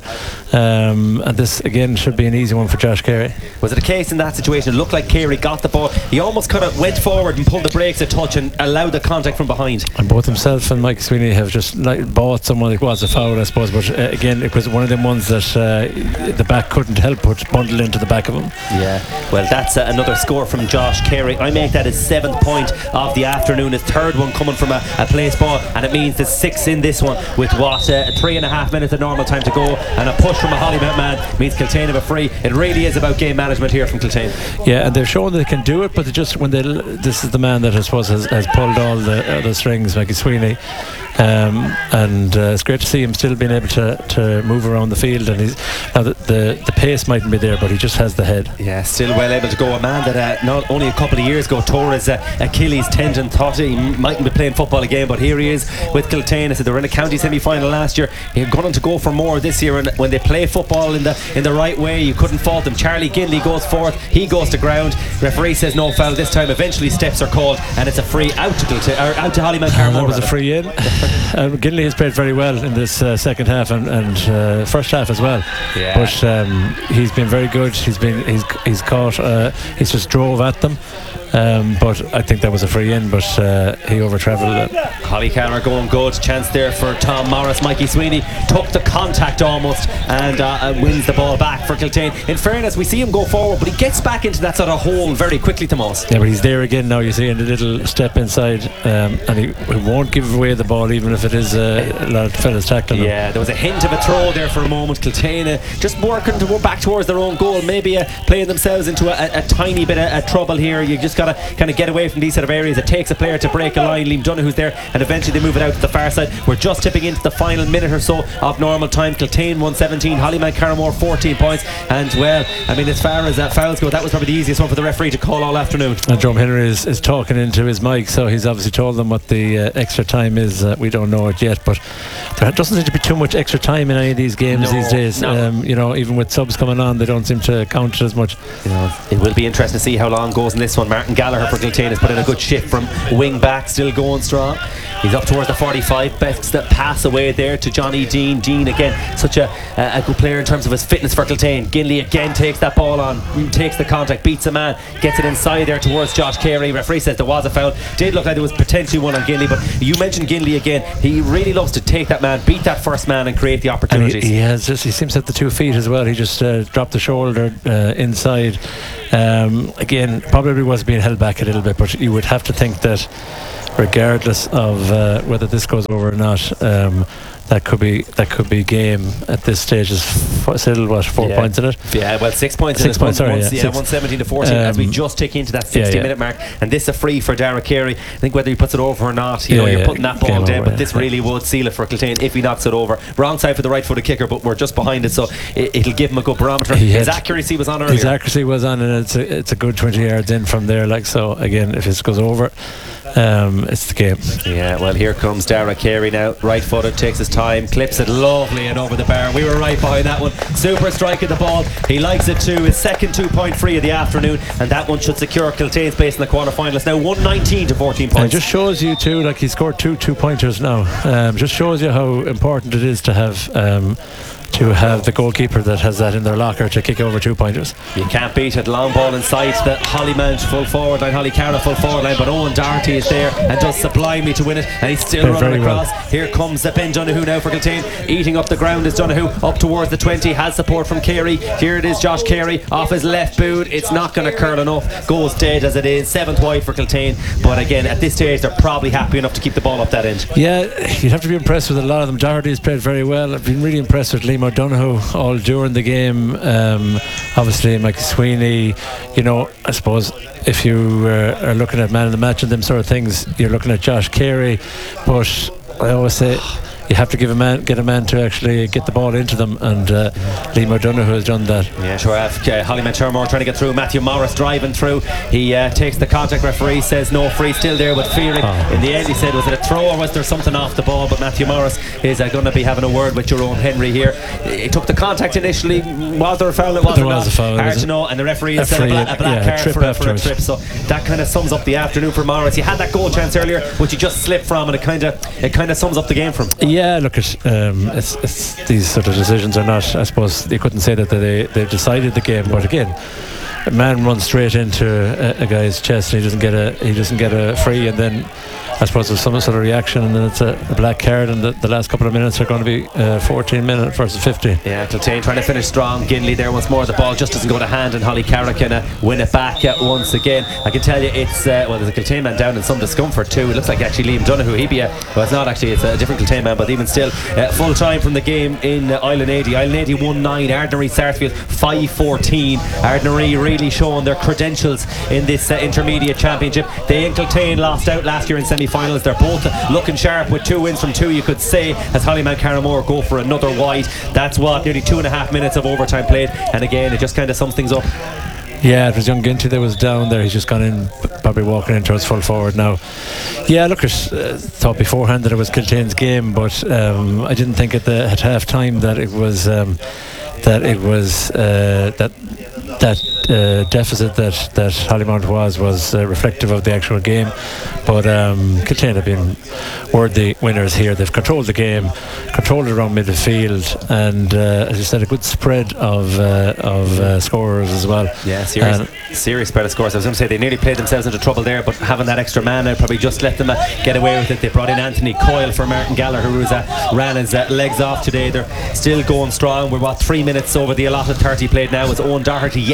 Um, and this again should be an easy one for Josh Carey. Was it a case in that situation? It looked like Carey got the ball. He almost kind of went forward and pulled the brakes a touch and allowed the contact from behind. And both himself and Mike Sweeney have just like bought someone. It was a foul, I suppose, but uh, again, it was one of them ones that uh, the back couldn't help but bundle into the back of him. Yeah, well, that's uh, another score from Josh Carey. I make that his seventh point of the afternoon, his third one coming from a, a place ball, and it means there's six in this one with what uh, three and a half minutes of normal time to go, and a push from a Hollymount man means Kiltane have a free. It really is about game management here from Kiltane. Yeah, and they've shown they can do it, but they just when they this is the man that I suppose has, has pulled all the, uh, the strings, Mikey Sweeney. Um, and uh, it's great to see him still being able to, to move around the field, and he's now the, the the pace mightn't be there, but he just has the head. Yeah, still well able to go. A man that uh, not only a couple of years ago tore his uh, Achilles tendon, thought he mightn't be playing football again, but here he is with Kiltane. I said they were in a county semi-final last year. They're going to go for more this year, and when they play football in the in the right way, you couldn't fault them. Charlie Ginley goes forth, he goes to ground. Referee says no foul this time. Eventually steps are called, and it's a free out to Kiltane, or out to Hollymount Carmore. That was a free in. uh, Ginley has played very well in this uh, second half and, and uh, first half as well. Yeah. But um, he's been very good. He's been he's he's caught. Uh, he's just drove at them. Um, but I think that was a free in, but uh, he over travelled it. Holly Carner going good. Chance there for Tom Morris. Mikey Sweeney took the contact almost and uh, wins the ball back for Kiltane. In fairness, we see him go forward, but he gets back into that sort of hole very quickly, Tomas. Yeah, but he's there again now. You see in the little step inside, um, and he, he won't give away the ball even if it is uh, a lot of fellas tackling him. Yeah, there was a hint of a throw there for a moment. Kiltane uh, just working to go back towards their own goal, maybe uh, playing themselves into a, a, a tiny bit of a trouble here. You just got to kind of get away from these sort of areas. It takes a player to break a line. Liam Donohue's there, and eventually they move it out to the far side. We're just tipping into the final minute or so of normal time. Kiltane one seventeen, Hollymount Carramore fourteen points. points. And well, I mean, as far as that fouls go, that was probably the easiest one for the referee to call all afternoon. And Jerome Henry is, is talking into his mic, so he's obviously told them what the uh, extra time is. Uh, we don't know it yet, but there doesn't seem to be too much extra time in any of these games no, these days. No. Um, you know, even with subs coming on, they don't seem to count it as much. You know, it will be interesting to see how long goes in this one. Martin Gallagher for Kiltane has put in a good shift from wing back, still going strong. He's up towards the forty-five. Best that pass away there to Johnny Dean. Dean again, such a, a good player in terms of his fitness for Kiltane. Ginley again takes that ball on, takes the contact, beats a man, gets it inside there towards Josh Carey. Referee says there was a foul. Did look like there was potentially one on Ginley, but you mentioned Ginley again. He really loves to take that man, beat that first man, and create the opportunities. And he, he has just, he seems to have the two feet as well. He just uh, dropped the shoulder uh, inside. Um, again, probably was being held back a little bit, but you would have to think that regardless of uh, whether this goes over or not, um, that could be that could be game at this stage. Is f- still what four yeah. points in it? Yeah, well, six points. Six in points. One, sorry, one, yeah, yeah, one seventeen to fourteen. Um, as we just tick into that sixty yeah, yeah. minute mark, and this is a free for Dara Carey. I think whether he puts it over or not, you yeah, know, you're yeah, putting that ball game down. over, But this yeah. really would seal it for Kiltane if he knocks it over. Wrong side for the right-footed kicker, but we're just behind it, so it, it'll give him a good barometer. He his had, accuracy was on earlier. His accuracy was on, and it's a, it's a good twenty yards in from there. Like so, again, if this goes over, um, it's the game. Yeah, well, here comes Dara Carey now. Right footed, takes his time, clips it lovely and over the bar. We were right behind that one. Super strike at the ball. He likes it too. His second two point free of the afternoon, and that one should secure Kiltane's place in the quarterfinals. Now one nineteen to fourteen points. And it just shows you too, like he scored two two pointers now. Um, just shows you how important it is to have. Um, to have the goalkeeper that has that in their locker to kick over two pointers. You can't beat it. Long ball inside the Hollyman full forward line, Holly Cara full forward line, but Owen Doherty is there and does sublimely to win it, and he's still Played running across. well. Here comes uh, Ben Donoghue now for Kiltane, eating up the ground is Donoghue up towards the twenty, has support from Carey. Here it is, Josh Carey off his left boot. It's not going to curl enough, goes dead as it is. Seventh wide for Kiltane, but again at this stage they're probably happy enough to keep the ball up that end. Yeah, you'd have to be impressed with a lot of them. Doherty has played very well. I've been really impressed with Liam O'Donoghue all during the game. Um, obviously Mike Sweeney, you know, I suppose if you uh, are looking at man of the match and them sort of things, you're looking at Josh Carey, but I always say you have to give a man, get a man to actually get the ball into them, and uh, Liam O'Donoghue has done that. Yeah, sure. Uh, Hollyman Shermore trying to get through. Matthew Morris driving through. He uh, takes the contact. Referee says no free. Still there with Fearing. Oh. In the end, he said, was it a throw or was there something off the ball? But Matthew Morris is uh, going to be having a word with Jerome Henry here. He took the contact initially. Was there a foul? It was there or was not? a foul. Hard to know. And the referee has said a, bla- a black yeah, card for, for a trip. So that kind of sums up the afternoon for Morris. He had that goal chance earlier, which he just slipped from, and it kind of it kind of sums up the game for him. Yeah, look at. Um, it's, it's, these sort of decisions are not, I suppose you couldn't say that they, they've decided the game, but again, a man runs straight into a, a guy's chest and he doesn't get a he doesn't get a free, and then I suppose there's some sort of reaction, and then it's a, a black card, and the, the last couple of minutes are going to be uh, fourteen minutes versus fifteen. Yeah, Kiltane trying to finish strong. Ginley there once more. The ball just doesn't go to hand, and Holly Cara can uh, win it back uh, once again. I can tell you it's uh, well, there's a Kiltane man down in some discomfort too. It looks like actually Liam Donoghue. He'd be a, well, it's not actually, it's a different Kiltane man, but even still, uh, full time from the game in uh, Island eighty. Island eighty one nine. Ardnaree Sarsfield five fourteen. Ardnaree really showing their credentials in this uh, intermediate championship. They and Kiltane lost out last year in semi-finals. They're both looking sharp with two wins from two, you could say, as Hollyman Carramore go for another wide. That's what, nearly two and a half minutes of overtime played, and again it just kind of sums things up. Yeah, it was young Ginty that was down there. He's just gone in, probably walking into his full forward now. Yeah, look, I uh, thought beforehand that it was Kiltane's game, but um, I didn't think at the at half time that it was um, that it was uh, that that uh, deficit that that Hollymount was was uh, reflective of the actual game. But um, Kiltane have been worthy winners here. They've controlled the game, controlled it around midfield, and uh, as you said, a good spread of uh, of uh, scorers as well. Yeah, serious, serious spread of scores. I was going to say they nearly played themselves into trouble there, but having that extra man out probably just let them uh, get away with it. They brought in Anthony Coyle for Martin Gallagher, who was, uh, ran his uh, legs off today. They're still going strong. We're what, three minutes over the allotted thirty played now, as Owen Doherty yet again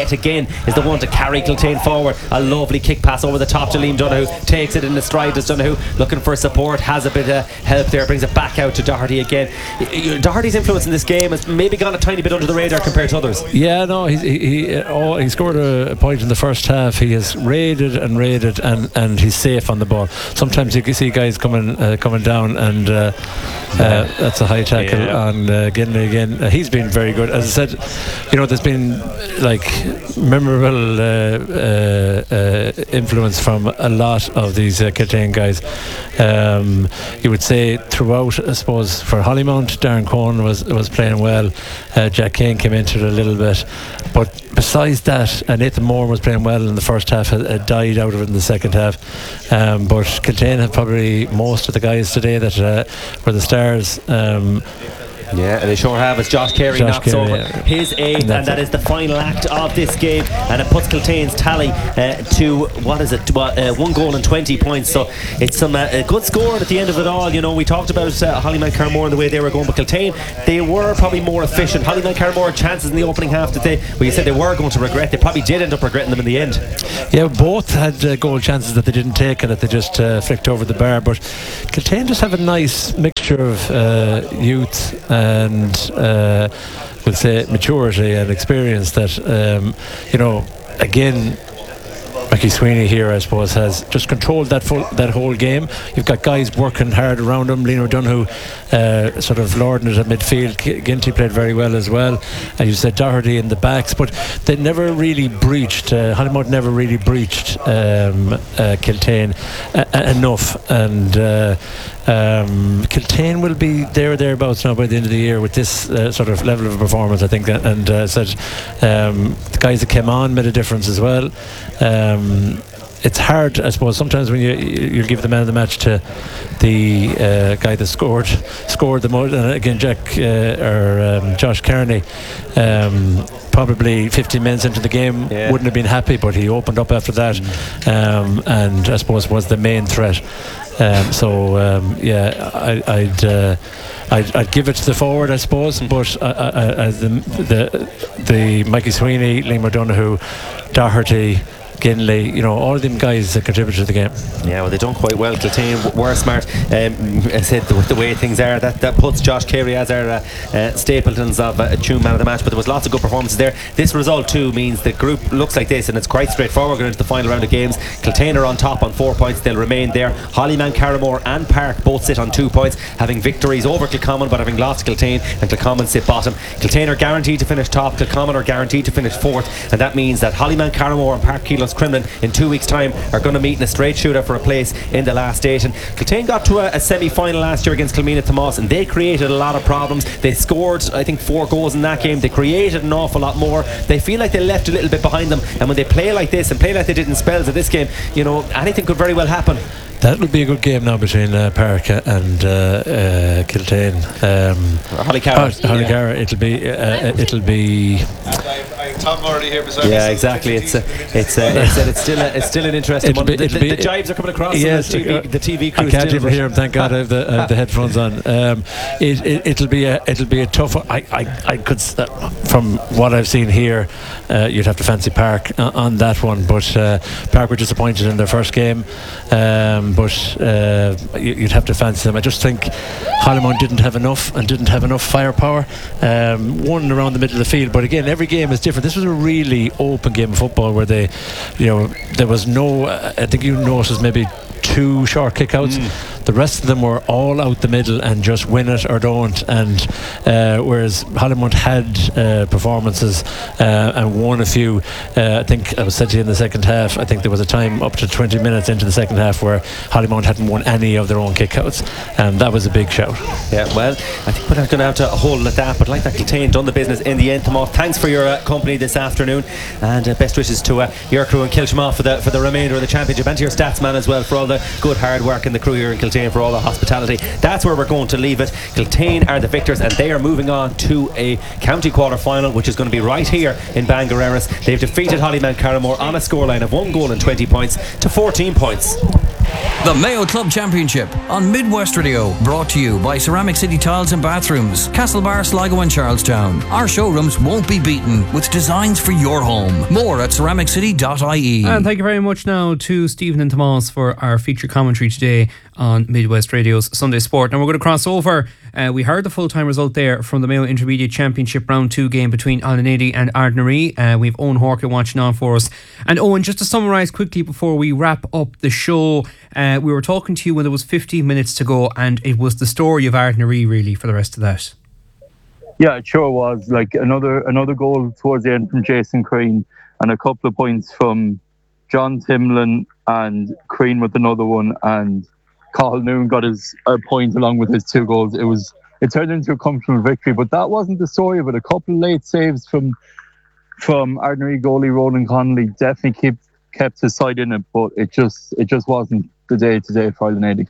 Kiltane is the one to carry Kiltane forward. A lovely kick pass over the top to Liam Donoghue, takes it in the stride as Donoghue looking for support, has a bit of help there, brings it back out to Doherty again. Doherty's influence in this game has maybe gone a tiny bit under the radar compared to others. Yeah, no, he he, he, oh, he scored a point in the first half. He has raided and raided, and, and he's safe on the ball. Sometimes you can see guys coming uh, coming down, and uh, uh, that's a high tackle yeah. on uh, Ginley again. Uh, he's been very good. As I said, you know, there's been like memorable uh, uh, uh, influence from a lot of these uh, Kiltane guys. Um, you would say throughout, I suppose, for Hollymount, Darren Cohn was was playing well. Uh, Jack Kane came into it a little bit, but besides that, uh, Nathan Moore was playing well in the first half, had, had died out of it in the second half. Um, but Kiltane have probably most of the guys today that uh, were the stars. Um, Yeah, they sure have, as Josh Carey Josh knocks Carey, over yeah. his eighth, and, and that is the final act of this game, and it puts Kiltane's tally uh, to, what is it, uh, one goal and twenty points. So it's some uh, a good score at the end of it all. You know, we talked about uh, Hollymount Carramore and the way they were going, but Kiltane, they were probably more efficient. Hollymount Carramore chances in the opening half that they, well, you said they were going to regret. They probably did end up regretting them in the end. Yeah, both had uh, goal chances that they didn't take and that they just uh, flicked over the bar. But Kiltane just have a nice mixture of uh, youth and uh, we'll say maturity and experience that um, you know, again, Mickey Sweeney here, I suppose, has just controlled that full, that whole game. You've got guys working hard around him. Lino Donoghue uh, sort of lording it at midfield. Ginty played very well as well. And you said Doherty in the backs, but they never really breached. Uh, Hollymount never really breached um, uh, Kiltane uh, enough. And uh, um, Kiltane will be there or thereabouts now by the end of the year with this uh, sort of level of performance, I think. And uh, said um, the guys that came on made a difference as well. Um, it's hard, I suppose, sometimes when you you give the man of the match to the uh, guy that scored scored the most. And again, Jack uh, or um, Josh Kearney, um, probably fifteen minutes into the game, yeah. wouldn't have been happy, but he opened up after that, mm. um, and I suppose was the main threat. Um, so um, yeah, I, I'd. Uh, I'd, I'd give it to the forward, I suppose, but uh, uh, the, the the Mikey Sweeney, Liam O'Donoghue, Doherty, Ginley, you know, all of them guys that contribute to the game. Yeah, well, they done quite well. Kiltane were smart. Um, I said the, the way things are, that, that puts Josh Carey as our uh, uh, Stapletons of uh, a tune man of the match. But there was lots of good performances there. This result too means the group looks like this, and it's quite straightforward going into the final round of games. Kiltane are on top on four points. They'll remain there. Hollymount, Carramore and Park both sit on two points, having victories over Kilcommon but having lost to Kiltane, and Kilcommon sit bottom. Kiltane are guaranteed to finish top. Kilcommon are guaranteed to finish fourth, and that means that Hollymount, Carramore and Park Keelos Cremlin in two weeks time are going to meet in a straight shootout for a place in the last eight. And Kiltane got to a, a semi-final last year against Kilmena Tomas, and they created a lot of problems. They scored, I think, four goals in that game. They created an awful lot more. They feel like they left a little bit behind them, and when they play like this and play like they did in spells of this game, you know, anything could very well happen. That will be a good game now between uh, Park and uh, uh, Kiltane. Um, Hollycarra. Oh, Hollycarra. It'll be. Uh, it'll be. Tom already here beside yeah, exactly. It's a, it's a, it's, a, it's still a, it's still an interesting one. Be, the, the, the jibes are coming across. Yes, the T V, the T V crew. I can't even hear him. Thank God I have the, uh, the headphones on. Um, it, it, it'll be a it'll be a tough one. I I, I could uh, from what I've seen here, uh, you'd have to fancy Park uh, on that one. But uh, Park were disappointed in their first game. Um, but uh, you'd have to fancy them. I just think Hollymount didn't have enough and didn't have enough firepower. Um, one around the middle of the field, but again, every game is different. This was a really open game of football where they, you know, there was no. Uh, I think you noticed maybe two short kickouts. Mm. The rest of them were all out the middle and just win it or don't. And uh, whereas Hollymount had uh, performances uh, and won a few, uh, I think I was said to you in the second half, I think there was a time up to twenty minutes into the second half where Hollymount hadn't won any of their own kickouts, and that was a big shout. Yeah, well, I think we're not going to have to hold it at that, but like that, Kiltane done the business in the end. Tomas, thanks for your uh, company this afternoon, and uh, best wishes to uh, your crew in Kilshama for the for the remainder of the championship, and to your stats man as well for all the good hard work in the crew here in Kiltane, for all the hospitality. That's where we're going to leave it. Kiltane are the victors, and they are moving on to a county quarter final, which is going to be right here in Bangareras. They've defeated Hollymount Carramore on a scoreline of one goal and twenty points to fourteen points. The Mayo Club Championship on Midwest Radio, brought to you by Ceramic City Tiles and Bathrooms, Castlebar, Sligo and Charlestown. Our showrooms won't be beaten with designs for your home. More at ceramic city dot I E. And thank you very much now to Stephen and Tomas for our feature commentary today on Midwest Radio's Sunday Sport. Now we're going to cross over. Uh, we heard the full-time result there from the Mayo Intermediate Championship Round two game between Alnady and Ardnaree. Uh, we've Owen Horkin watching on for us. And Owen, just to summarise quickly before we wrap up the show, uh, we were talking to you when there was fifteen minutes to go, and it was the story of Ardnaree really for the rest of that. Yeah, it sure was. Like another another goal towards the end from Jason Crean, and a couple of points from John Timlin, and Crean with another one, and Cathal Noon got his a point along with his two goals. It was it turned into a comfortable victory, but that wasn't the story of it. A couple of late saves from from Ardnaree goalie Ronan Connolly definitely kept kept his side in it, but it just it just wasn't the day today for Alnady.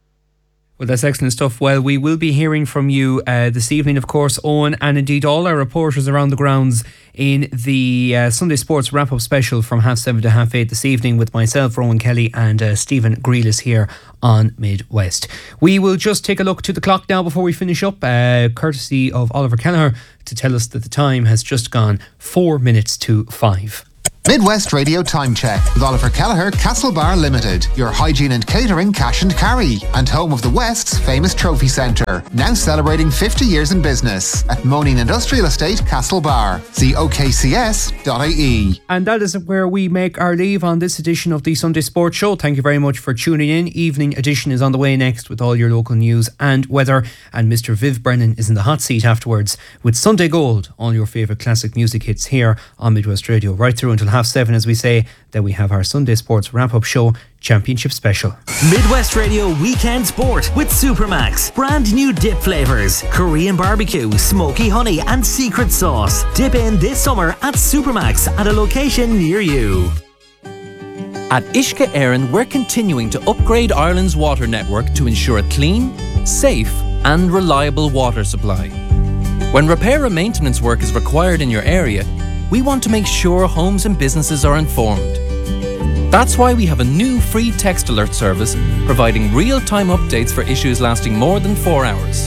Well, that's excellent stuff. Well, we will be hearing from you uh, this evening, of course, Owen, and indeed all our reporters around the grounds in the uh, Sunday Sports wrap-up special from half seven to half eight this evening with myself, Rowan Kelly, and uh, Stephen Grealis here on Midwest. We will just take a look to the clock now before we finish up, uh, courtesy of Oliver Kelleher, to tell us that the time has just gone four minutes to five. Midwest Radio Time Check with Oliver Kelleher, Castlebar Limited, your hygiene and catering cash and carry, and home of the West's famous trophy centre, now celebrating fifty years in business at Moaning Industrial Estate, Castlebar. See O K C S dot I E. And that is where we make our leave on this edition of the Sunday Sports Show. Thank you very much for tuning in. Evening edition is on the way next with all your local news and weather, and Mister Viv Brennan is in the hot seat afterwards with Sunday Gold, all your favourite classic music hits here on Midwest Radio, right through until half seven, as we say. Then we have our Sunday Sports wrap-up show, Championship Special. Midwest Radio Weekend Sport with Supermax. Brand new dip flavours, Korean barbecue, smoky honey and secret sauce. Dip in this summer at Supermax at a location near you. At Uisce Éireann, we're continuing to upgrade Ireland's water network to ensure a clean, safe and reliable water supply. When repair and maintenance work is required in your area, we want to make sure homes and businesses are informed. That's why we have a new free text alert service providing real-time updates for issues lasting more than four hours.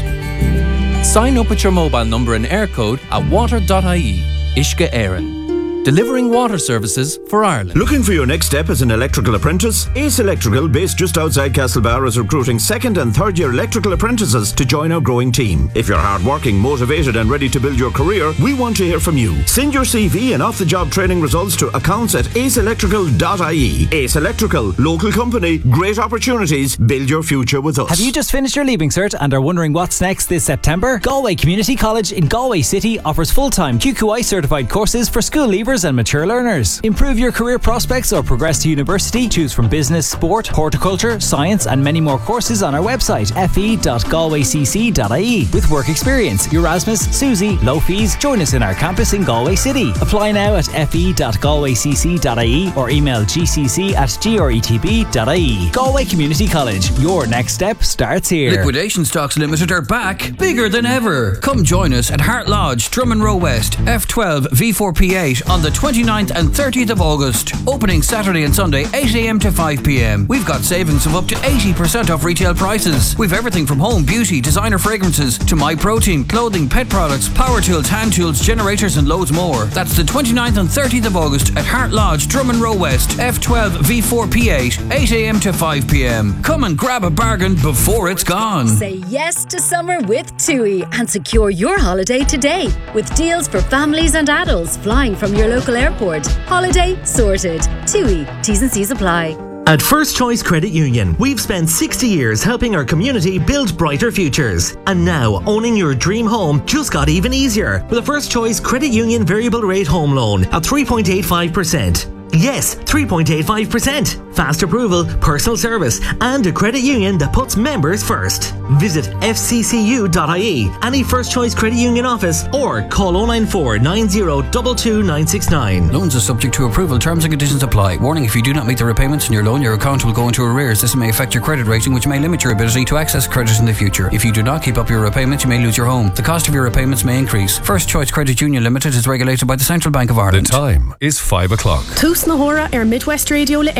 Sign up with your mobile number and air code at water dot I E. Uisce Éireann. Delivering water services for Ireland. Looking for your next step as an electrical apprentice? Ace Electrical, based just outside Castlebar, is recruiting second and third year electrical apprentices to join our growing team. If you're hardworking, motivated and ready to build your career, we want to hear from you. Send your C V and off-the-job training results to accounts at ace electrical dot I E. Ace Electrical, local company, great opportunities, build your future with us. Have you just finished your Leaving Cert and are wondering what's next this September? Galway Community College in Galway City offers full-time Q Q I certified courses for school leavers and mature learners. Improve your career prospects or progress to university. Choose from business, sport, horticulture, science and many more courses on our website f e dot galway c c dot I E. With work experience, Erasmus, Susie, low fees. Join us in our campus in Galway City. Apply now at f e dot galway c c dot I E or email g c c at gretb dot I E. Galway Community College. Your next step starts here. Liquidation Stocks Limited are back, bigger than ever. Come join us at Hart Lodge, Drummond Row West, F twelve V four P eight on the twenty-ninth and thirtieth of August. Opening Saturday and Sunday, eight a m to five p m. We've got savings of up to eighty percent off retail prices. We've everything from home, beauty, designer fragrances to My Protein, clothing, pet products, power tools, hand tools, generators and loads more. That's the twenty-ninth and thirtieth of August at Hart Lodge, Drummond Row West, F twelve V four P eight, eight a m to five p m. Come and grab a bargain before it's gone. Say yes to summer with TUI and secure your holiday today with deals for families and adults flying from your local airport. Holiday sorted. TUI. T's and C's apply. At First Choice Credit Union, we've spent sixty years helping our community build brighter futures. And now, owning your dream home just got even easier with a First Choice Credit Union variable rate home loan at three point eight five percent. Yes, three point eight five percent. Fast approval, personal service, and a credit union that puts members first. Visit f c c u dot I E, any First Choice Credit Union office, or call oh nine four nine oh two two nine six nine. Loans are subject to approval. Terms and conditions apply. Warning: if you do not meet the repayments in your loan, your account will go into arrears. This may affect your credit rating, which may limit your ability to access credit in the future. If you do not keep up your repayments, you may lose your home. The cost of your repayments may increase. First Choice Credit Union Limited is regulated by the Central Bank of Ireland. The time is five o'clock. Tús na hóra ar Midwest Radio le Airgrid.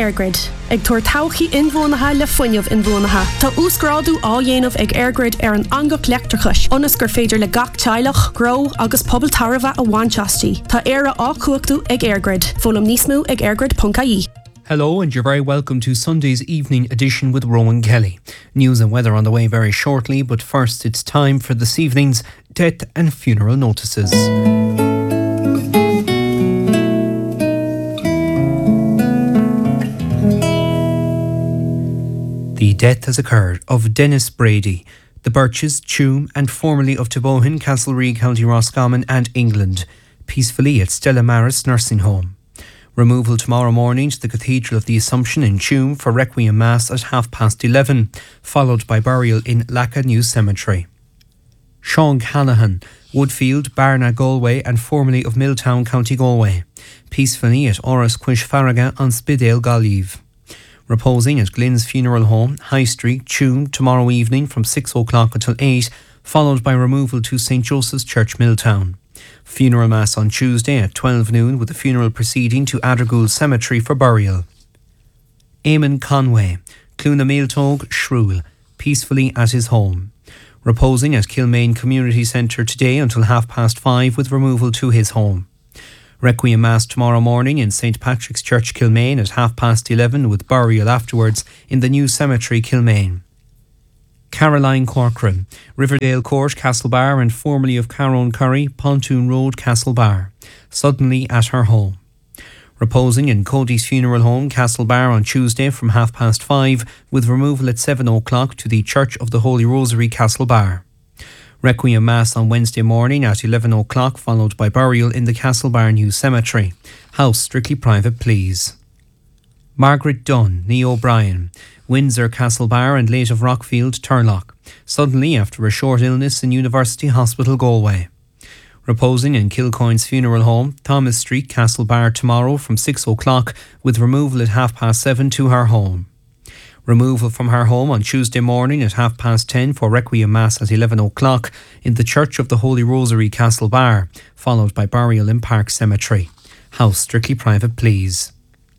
ag tuair tauchaí inmhónatha le foiineamh inmhónatha. Tá úsgráadú á dhéanamh ag airgrid ar an angach leachtrachais, ionas gur féidir le gach teilech, gró agus pobl tarbha a bhainteastí. Tá éire á cuachtú ag airgrid. Fólam níos mó ag airgrid dot I E. Hello, and you're very welcome to Sunday's evening edition with Rowan Kelly. News and weather on the way very shortly, but first it's time for this evening's death and funeral notices. The death has occurred of Dennis Brady, the Birches, Tuam and formerly of Tabohin, Castlereagh, County Roscommon and England, peacefully at Stella Maris Nursing Home. Removal tomorrow morning to the Cathedral of the Assumption in Tuam for Requiem Mass at half past eleven, followed by burial in Lacca New Cemetery. Sean Callaghan, Woodfield, Barna, Galway and formerly of Milltown, County Galway, peacefully at Oras Quish Farraga on Spidale, Galleave. Reposing at Glyn's Funeral Home, High Street, Tuam, tomorrow evening from six o'clock until eight, followed by removal to Saint Joseph's Church, Milltown. Funeral Mass on Tuesday at twelve noon with the funeral proceeding to Addergoole Cemetery for burial. Eamon Conway, Cluna Mailtog, Shrule, peacefully at his home. Reposing at Kilmaine Community Centre today until half past five with removal to his home. Requiem Mass tomorrow morning in Saint Patrick's Church, Kilmaine at half past eleven with burial afterwards in the new cemetery, Kilmaine. Caroline Corcoran, Riverdale Court, Castlebar and formerly of Carone Curry, Pontoon Road, Castlebar, suddenly at her home. Reposing in Cody's Funeral Home, Castlebar on Tuesday from half past five with removal at seven o'clock to the Church of the Holy Rosary, Castlebar. Requiem Mass on Wednesday morning at eleven o'clock followed by burial in the Castlebar New Cemetery. House strictly private, please. Margaret Dunn, Nee O'Brien, Windsor, Castlebar and late of Rockfield, Turlock, suddenly after a short illness in University Hospital, Galway. Reposing in Kilcoyne's Funeral Home, Thomas Street, Castlebar tomorrow from six o'clock with removal at half past seven to her home. Removal from her home on Tuesday morning at half past ten for Requiem Mass at eleven o'clock in the Church of the Holy Rosary, Castlebar, followed by burial in Park Cemetery. House strictly private, please.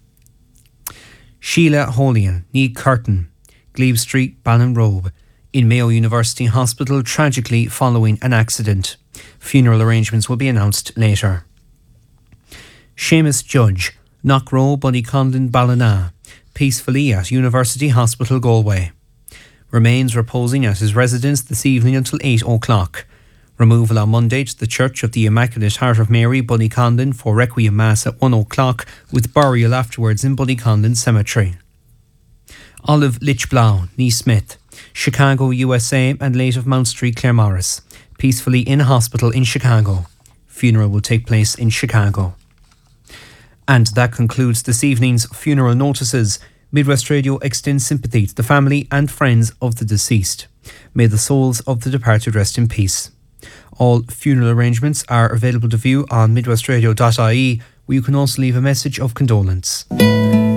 Sheila Holian, Nee Curtin, Glebe Street, Ballinrobe, in Mayo University Hospital, tragically following an accident. Funeral arrangements will be announced later. Seamus Judge, Knockrow, Bunnycondon, Ballina, peacefully at University Hospital, Galway. Remains reposing at his residence this evening until eight o'clock. Removal on Monday to the Church of the Immaculate Heart of Mary, Bunnycondon, for Requiem Mass at one o'clock with burial afterwards in Bunnycondon Cemetery. Olive Lichblau, Nee Smith, Chicago, U S A and late of Mount Street, Claremorris, peacefully in hospital in Chicago. Funeral will take place in Chicago. And that concludes this evening's funeral notices. Midwest Radio extends sympathy to the family and friends of the deceased. May the souls of the departed rest in peace. All funeral arrangements are available to view on midwestradio dot I E, where you can also leave a message of condolence.